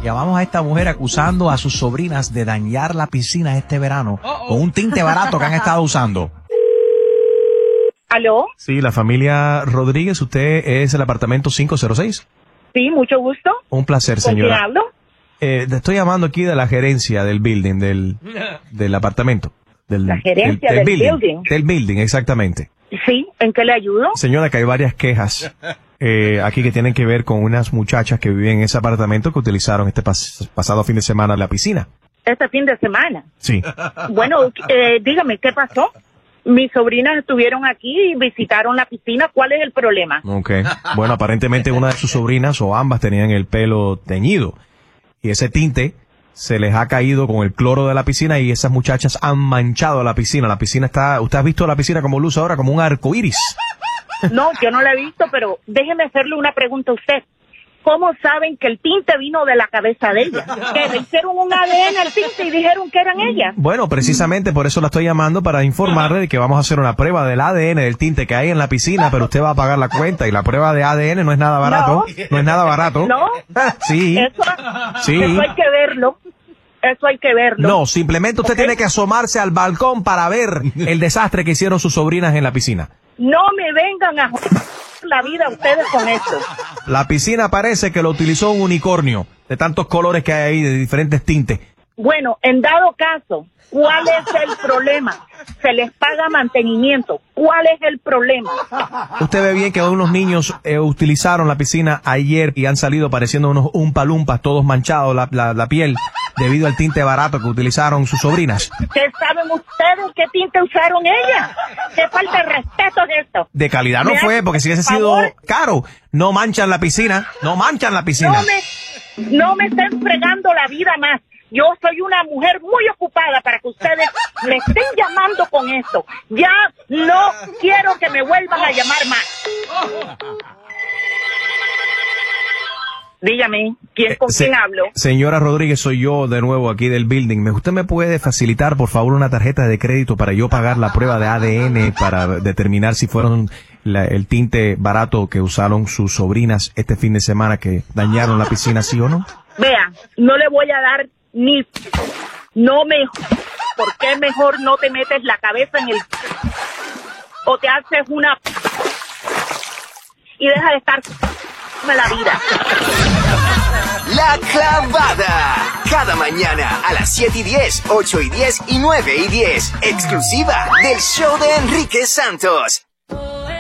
Llamamos a esta mujer acusando a sus sobrinas de dañar la piscina este verano con un tinte barato que han estado usando. ¿Aló? Sí, la familia Rodríguez, ¿usted es el apartamento 506? Sí, mucho gusto. Un placer, ¿Con señora. quién hablo? Te estoy llamando aquí de la gerencia del building, del apartamento. La gerencia del building. Del building, exactamente. Sí, ¿en qué le ayudo? Señora, que hay varias quejas aquí que tienen que ver con unas muchachas que viven en ese apartamento que utilizaron este pasado fin de semana la piscina. Este fin de semana. Sí. Bueno, dígame, ¿qué pasó? Mis sobrinas estuvieron aquí y visitaron la piscina. ¿Cuál es el problema? Ok. Bueno, aparentemente una de sus sobrinas o ambas tenían el pelo teñido. Y ese tinte se les ha caído con el cloro de la piscina y esas muchachas han manchado la piscina. La piscina está... ¿Usted ha visto la piscina como luce ahora? Como un arco iris. No, yo no la he visto, pero déjeme hacerle una pregunta a usted. ¿Cómo saben que el tinte vino de la cabeza de ella? Que le hicieron un ADN al tinte y dijeron que eran ellas. Bueno, precisamente por eso la estoy llamando, para informarle de que vamos a hacer una prueba del ADN del tinte que hay en la piscina, pero usted va a pagar la cuenta y la prueba de ADN no es nada barato. No es nada barato. ¿No? Sí. Sí. Eso hay que verlo. Eso hay que verlo. No, simplemente usted tiene que asomarse al balcón para ver el desastre que hicieron sus sobrinas en la piscina. No me vengan a joder la vida ustedes con esto. La piscina parece que lo utilizó un unicornio, de tantos colores que hay ahí, de diferentes tintes. Bueno, en dado caso, ¿cuál es el problema? Se les paga mantenimiento. ¿Cuál es el problema? Usted ve bien que unos niños utilizaron la piscina ayer y han salido pareciendo unos umpalumpas, todos manchados la piel, debido al tinte barato que utilizaron sus sobrinas. ¿Qué saben ustedes qué tinte usaron ellas? ¿Qué falta de respeto es esto? De calidad no fue, porque si hubiese sido caro, no manchan la piscina, no manchan la piscina. No me estén fregando la vida más. Yo soy una mujer muy ocupada para que ustedes me estén llamando con esto. Ya no quiero que me vuelvan a llamar más. Dígame, ¿con quién hablo? Señora Rodríguez, soy yo de nuevo aquí del building. ¿Usted me puede facilitar, por favor, una tarjeta de crédito para yo pagar la prueba de ADN para determinar si fueron el tinte barato que usaron sus sobrinas este fin de semana que dañaron la piscina, sí o no? Vea, no le voy a dar ni... No me... ¿Por qué mejor no te metes la cabeza en el... o te haces una... y deja de estar... la vida. La Clavada. Cada mañana a las 7:10, 8:10 y 9:10. Exclusiva del show de Enrique Santos.